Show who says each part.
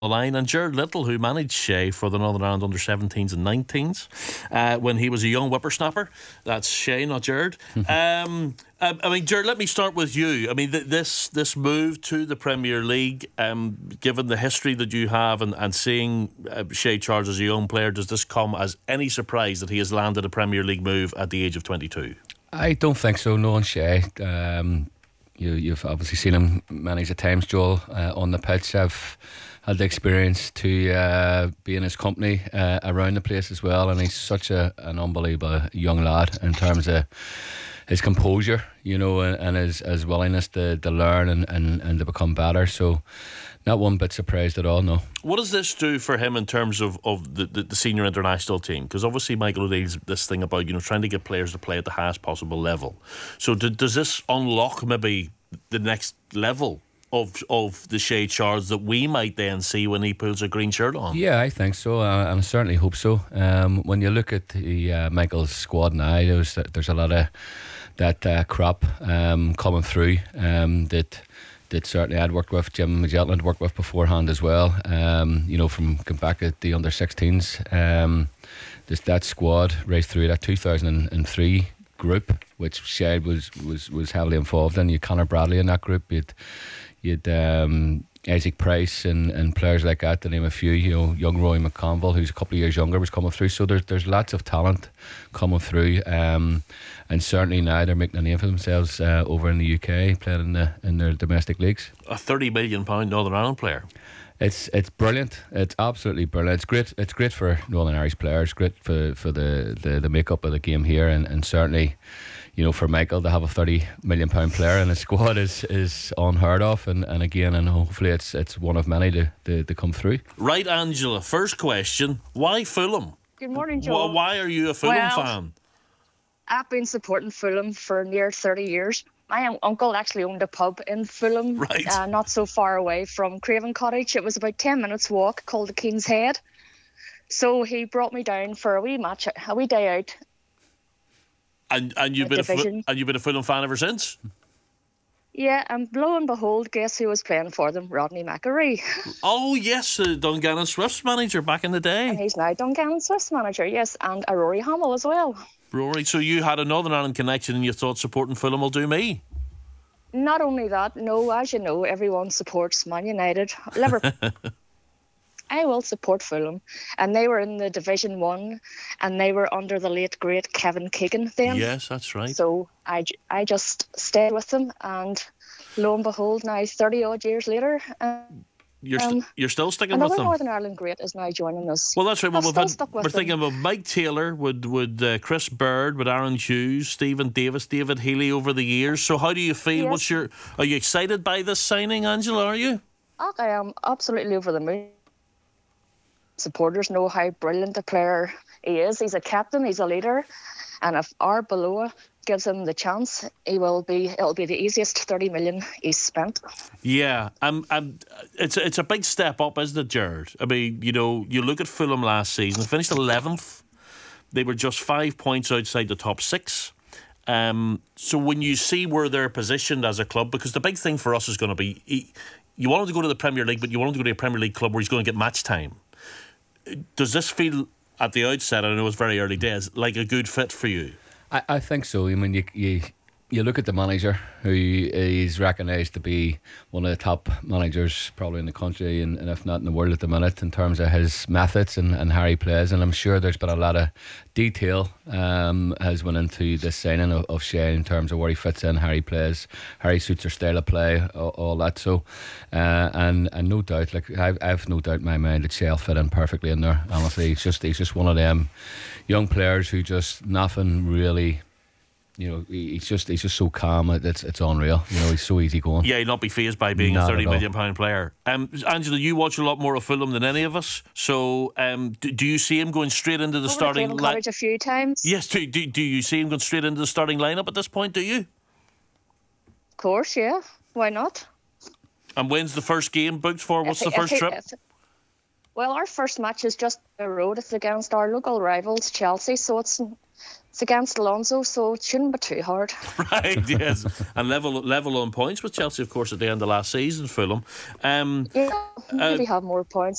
Speaker 1: the line, and Gerard Little, who managed Shay for the Northern Ireland under-17s and 19s when he was a young whippersnapper. That's Shay, not Gerard. I mean, Gerard, let me start with you. I mean, this move to the Premier League, given the history that you have and seeing Shay Charles as a young player, does this come as any surprise that he has landed a Premier League move at the age of 22?
Speaker 2: I don't think so, knowing Shay. You've obviously seen him many times, Joel, on the pitch. I've had the experience to be in his company around the place as well, and he's such an unbelievable young lad in terms of his composure, and his willingness to learn and to become better. So not one bit surprised at all, no.
Speaker 1: What does this do for him in terms of the senior international team? Because obviously Michael O'Neill's this thing about trying to get players to play at the highest possible level. So does this unlock maybe the next level of the Shay Charles that we might then see when he pulls a green shirt on?
Speaker 2: Yeah, I think so, and I certainly hope so. When you look at the Michael's squad now, there's a lot of that crop coming through that certainly I'd worked with. Jim Magellan had worked with beforehand as well. From going back at the under-16s, that squad right through that 2003 group, which Shay was heavily involved in. You had Conor Bradley in that group. You'd Isaac Price and players like that, to name a few. Young Roy McConville, who's a couple of years younger, was coming through. So there's lots of talent coming through, and certainly now they're making a name for themselves over in the UK, playing in their domestic leagues.
Speaker 1: A £30 million Northern Ireland player.
Speaker 2: It's brilliant. It's absolutely brilliant. It's great for Northern Irish players. Great for the makeup of the game here, and certainly, for Michael to have a £30 million player in his squad is unheard of, and hopefully it's one of many to come through. Right,
Speaker 1: Angela, first question, why Fulham?
Speaker 3: Good morning, Joel.
Speaker 1: Why are you a Fulham fan?
Speaker 3: I've been supporting Fulham for near 30 years. My uncle actually owned a pub in Fulham,
Speaker 1: right.
Speaker 3: Not so far away from Craven Cottage. It was about 10 minutes walk, called the King's Head. So he brought me down for a wee match, a wee day out.
Speaker 1: And you've been a Fulham fan ever since?
Speaker 3: Yeah, and lo and behold, guess who was playing for them? Rodney McAree.
Speaker 1: Oh yes, Dungannon Swifts manager back in the day.
Speaker 3: And he's now Dungannon Swifts manager, yes, and a Rory Hamill as well.
Speaker 1: Rory, so you had a Northern Ireland connection and you thought supporting Fulham will do me?
Speaker 3: Not only that, no, as you know, everyone supports Man United, Liverpool. I will support Fulham, and they were in the Division 1 and they were under the late great Kevin Keegan then.
Speaker 1: Yes, that's right.
Speaker 3: So I just stayed with them, and lo and behold, now 30 odd years later,
Speaker 1: you're still sticking with them.
Speaker 3: Another Northern Ireland great is now joining us.
Speaker 1: Well, that's right. We're thinking of Mike Taylor, would Chris Bird, with Aaron Hughes, Stephen Davis, David Healy over the years. So how do you feel?
Speaker 3: Yes.
Speaker 1: Are you excited by this signing, Angela? Are you?
Speaker 3: I am absolutely over the moon. Supporters know how brilliant a player he is. He's a captain. He's a leader, and if Arbeloa gives him the chance, it'll be the easiest 30 million he's spent.
Speaker 1: Yeah, it's a big step up, isn't it, Gerard? I mean, you look at Fulham last season, finished 11th. They were just 5 points outside the top 6. So when you see where they're positioned as a club, because the big thing for us is going to be, you want him to go to the Premier League, but you want him to go to a Premier League club where he's going to get match time. Does this feel, at the outset, I know it's very early days, like a good fit for you?
Speaker 2: I think so. I mean, you look at the manager, who is recognised to be one of the top managers probably in the country, and if not in the world at the minute, in terms of his methods and how he plays. And I'm sure there's been a lot of detail has went into this signing of Shay in terms of where he fits in, how he plays, how he suits their style of play, all that. So and no doubt, like I've no doubt in my mind that Shay will fit in perfectly in there. Honestly, he's just one of them young players who just nothing really. He's just so calm. It's unreal. He's so easy going.
Speaker 1: Yeah, he'll not be fazed by being a £30 million player. Angela, you watch a lot more of Fulham than any of us. So, do you see him going straight into the starting
Speaker 3: lineup? A few times.
Speaker 1: Yes. Do you see him going straight into the starting lineup at this point? Do you?
Speaker 3: Of course, yeah. Why not?
Speaker 1: And when's the first game booked for? What's the first trip?
Speaker 3: Well, our first match is just a road. It's against our local rivals, Chelsea. So it's against Alonso, so it shouldn't be too hard.
Speaker 1: Right, yes. And level on points with Chelsea, of course, at the end of last season, Fulham.
Speaker 3: Yeah, maybe have more points.